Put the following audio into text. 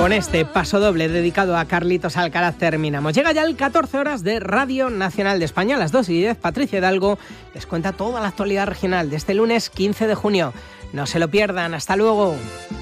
Con este paso doble dedicado a Carlitos Alcaraz terminamos. Llega ya el 14 horas de Radio Nacional de España. A las 2:10, Patricia Hidalgo les cuenta toda la actualidad regional de este lunes 15 de junio. No se lo pierdan. Hasta luego.